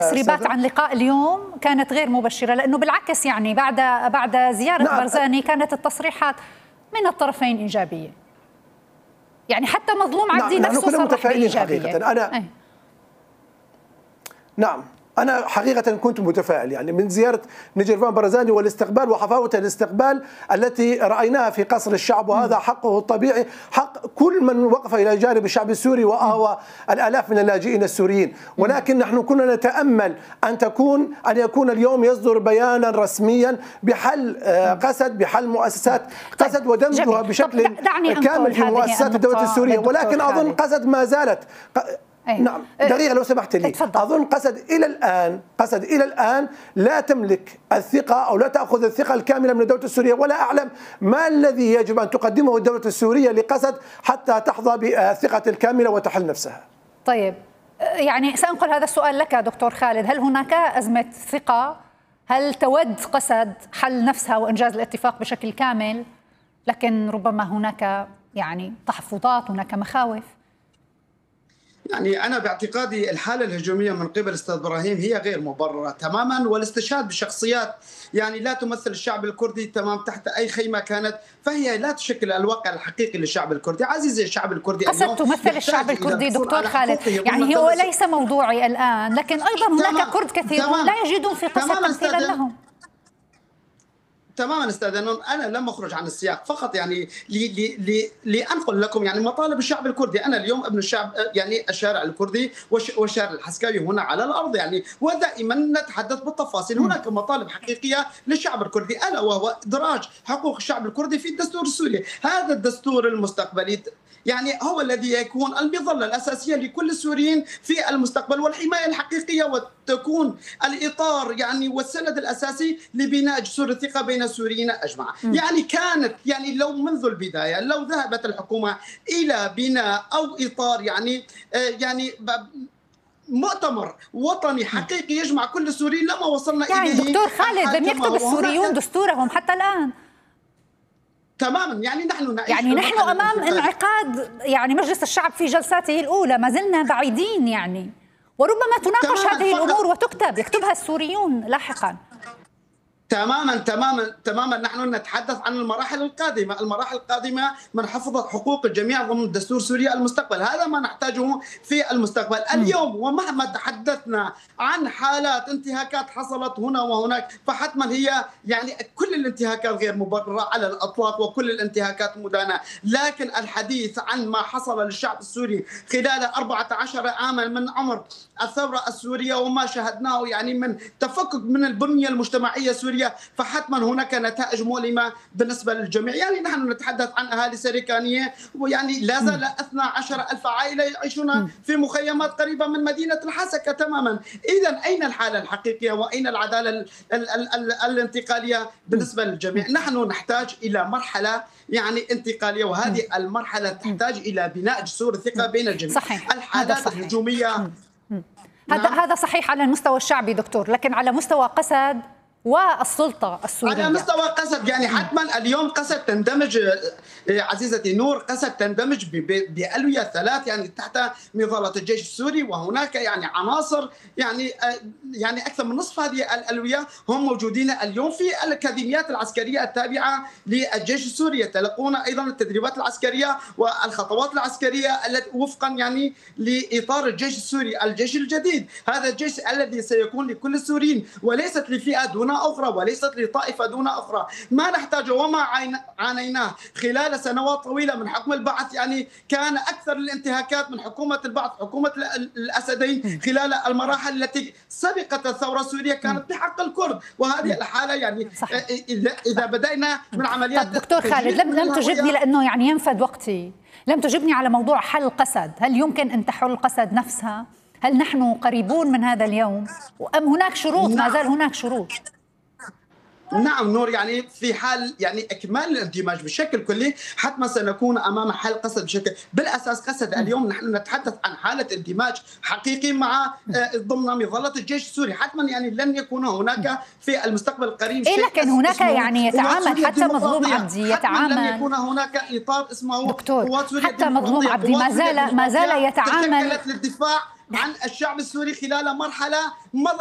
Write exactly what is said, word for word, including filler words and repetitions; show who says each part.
Speaker 1: تسريبات عن لقاء اليوم كانت غير مبشرة، لأنه بالعكس يعني بعد بعد زيارة نعم. برزاني كانت التصريحات من الطرفين إيجابية. يعني حتى مظلوم عبدي
Speaker 2: نعم.
Speaker 1: نفسه صرح بإيجابية.
Speaker 2: حقيقة أنا أي. نعم أنا حقيقة كنت متفائل يعني من زيارة نجيفان برزاني والاستقبال وحفاوة الاستقبال التي رأيناها في قصر الشعب، وهذا حقه الطبيعي، حق كل من وقف إلى جانب الشعب السوري وأهوى الآلاف من اللاجئين السوريين. ولكن نحن كنا نتأمل أن تكون أن يكون اليوم يصدر بيانا رسميا بحل قسد، بحل مؤسسات قسد ودمجها بشكل كامل في مؤسسات الدولة السورية. ولكن أظن قسد ما زالت أيه. نعم دقيقة لو سمحت لي. اتفضل. أظن قسد إلى الآن قسد إلى الآن لا تملك الثقة أو لا تأخذ الثقة الكاملة من الدولة السورية، ولا أعلم ما الذي يجب أن تقدمه الدولة السورية لقسد حتى تحظى بالثقة الكاملة وتحل نفسها.
Speaker 1: طيب يعني سأنقل هذا السؤال لك دكتور خالد، هل هناك أزمة ثقة؟ هل تود قسد حل نفسها وإنجاز الاتفاق بشكل كامل، لكن ربما هناك يعني تحفظات، هناك مخاوف؟
Speaker 3: يعني أنا باعتقادي الحالة الهجومية من قبل أستاذ إبراهيم هي غير مبررة تماما، والاستشهاد بشخصيات يعني لا تمثل الشعب الكردي تمام تحت أي خيمة كانت، فهي لا تشكل الواقع الحقيقي للشعب الكردي. عزيزي الشعب الكردي
Speaker 1: قسد تمثل الشعب الكردي دكتور خالد، يعني هو ليس موضوعي الآن، لكن أيضا هناك كرد كثيرون لا يجدون في قسد تمثيلا لهم.
Speaker 3: تماما استاذ نون، انا لم اخرج عن السياق، فقط يعني لي لي لي لانقل لكم يعني مطالب الشعب الكردي. انا اليوم ابن الشعب، يعني الشارع الكردي والشارع الحسكاوي هنا على الارض يعني، ودائما نتحدث بالتفاصيل. هناك مطالب حقيقيه للشعب الكردي، الا وهو ادراج حقوق الشعب الكردي في الدستور السوري. هذا الدستور المستقبلي يعني هو الذي يكون المظله الاساسيه لكل السوريين في المستقبل، والحمايه الحقيقيه، وتكون الاطار يعني والسند الاساسي لبناء جسور الثقه بين السوريين اجمع. يعني كانت يعني لو منذ البدايه لو ذهبت الحكومه الى بناء او اطار يعني يعني مؤتمر وطني حقيقي يجمع كل السوريين لما وصلنا
Speaker 1: يعني
Speaker 3: اليه.
Speaker 1: دكتور خالد لم يكتب السوريون دستورهم حتى الان.
Speaker 3: تماما يعني نحن نعيش
Speaker 1: يعني نحن امام انعقاد يعني مجلس الشعب في جلساته الاولى، ما زلنا بعيدين يعني، وربما تناقش هذه الامور وتكتب يكتبها السوريون لاحقا.
Speaker 3: تماما تماما تماما نحن نتحدث عن المراحل القادمه، المراحل القادمه من حفظ حقوق الجميع ضمن دستور سوريا المستقبل، هذا ما نحتاجه في المستقبل. اليوم ومهما تحدثنا عن حالات انتهاكات حصلت هنا وهناك، فحتما هي يعني كل الانتهاكات غير مبرره على الاطلاق وكل الانتهاكات مدانه، لكن الحديث عن ما حصل للشعب السوري خلال أربعة عشر عاما من عمر الثوره السوريه وما شاهدناه يعني من تفكك من البنيه المجتمعيه السوريه، فحتما هناك نتائج مؤلمة بالنسبة للجميع. يعني نحن نتحدث عن أهالي سريكانية، ويعني لا زال اثني عشر ألف عائلة يعيشون في مخيمات قريبة من مدينة الحسكة تماما. إذا أين الحالة الحقيقية وأين العدالة ال ال ال ال الانتقالية بالنسبة للجميع؟ نحن نحتاج إلى مرحلة يعني انتقالية، وهذه المرحلة تحتاج إلى بناء جسور الثقة بين الجميع.
Speaker 1: صحيح.
Speaker 3: الحالات الهجومية
Speaker 1: هذا هذا صحيح على المستوى الشعبي دكتور، لكن على مستوى قسد والسلطة السورية
Speaker 3: على مستوى قسد يعني حتما اليوم قسد تندمج عزيزتي نور، قسد تندمج بألوية ثلاث يعني تحت مظلة الجيش السوري، وهناك يعني عناصر يعني يعني أكثر من نصف هذه الألوية هم موجودين اليوم في الأكاديميات العسكرية التابعة للجيش السوري، يتلقون أيضا التدريبات العسكرية والخطوات العسكرية التي وفقا يعني لإطار الجيش السوري، الجيش الجديد. هذا الجيش الذي سيكون لكل السوريين وليست لفئة دون أخرى وليست لطائفة دون أخرى. ما نحتاجه وما عانيناه خلال سنوات طويلة من حكم البعث، يعني كان أكثر الانتهاكات من حكومة البعث حكومة الأسدين خلال المراحل التي سبقت الثورة السورية كانت بحق الكرد، وهذه الحالة يعني صحيح. إذا بدأنا من عمليات.
Speaker 1: طب دكتور خالد لم لم تجبني لأنه يعني ينفد وقتي، لم تجبني على موضوع حل قسد، هل يمكن أن تحل قسد نفسها؟ هل نحن قريبون من هذا اليوم؟ أم هناك شروط؟ ما زال هناك شروط؟
Speaker 3: نعم نور، يعني في حال يعني اكمال الاندماج بشكل كلي حتما سنكون امام حل قسد بشكل بالاساس. قسد اليوم نحن نتحدث عن حاله اندماج حقيقي مع ضمن مظله الجيش السوري، حتما يعني لن يكون هناك في المستقبل القريب
Speaker 1: إيه، لكن هناك يعني يتعامل حتى مظلوم عبدي يتعامل،
Speaker 3: لن يكون هناك اطار اسمه
Speaker 1: دكتور حتى مظلوم عبدي ما زال ما زال يتعامل
Speaker 3: للدفاع عن الشعب السوري خلال مرحلة مضت